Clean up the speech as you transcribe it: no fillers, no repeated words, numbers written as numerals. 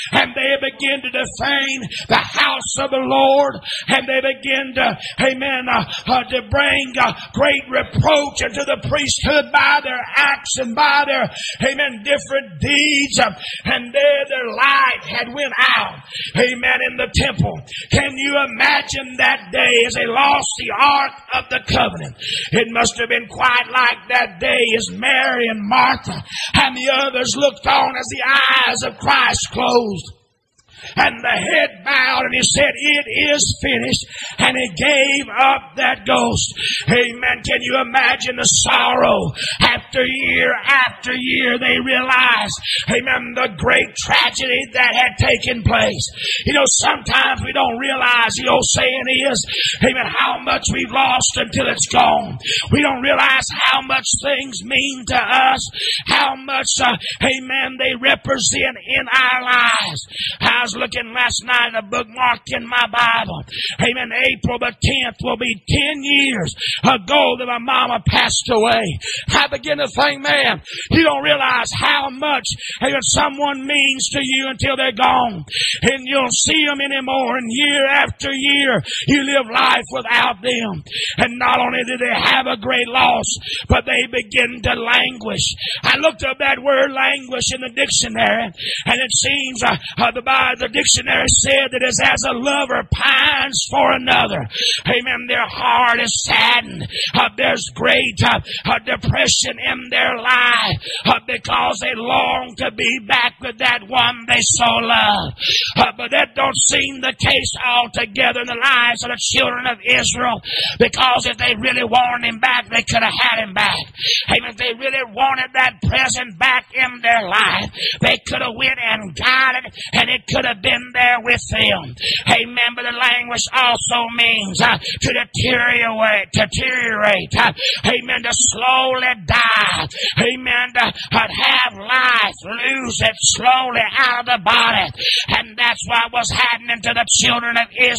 And they begin to defame the house of the Lord. And they begin to, to bring great reproach into the priesthood by their acts and by their, different deeds. And there their light had went out, in the temple. Can you imagine that day as they lost the Ark of the Covenant? It must have been quite like that day as Mary and Martha and the others looked on as the eyes of Christ closed. And the head bowed and he said, "It is finished." And he gave up that ghost. Amen. Can you imagine the sorrow? After year, they realized, the great tragedy that had taken place. Sometimes we don't realize, the old saying is, how much we've lost until it's gone. We don't realize how much things mean to us, how much, they represent in our lives. I was looking last night at a bookmark in my Bible. April the 10th will be 10 years ago that my mama passed away. I begin to think, man, you don't realize how much someone means to you until they're gone. And you don't see them anymore. And year after year, you live life without them. And not only did they have a great loss, but they begin to languish. I looked up that word languish in the dictionary, and it seems the dictionary said that it's as a lover pines for another. Their heart is saddened. There's great depression in their life because they long to be back with that one they so love. But that don't seem the case altogether in the lives of the children of Israel, because if they really wanted him back, they could have had him back. If they really wanted that present back in their life, they could have went and got it, and it could have been there with them. But the language also means to deteriorate, to slowly die, to have life, lose it slowly out of the body. And that's what was happening to the children of Israel.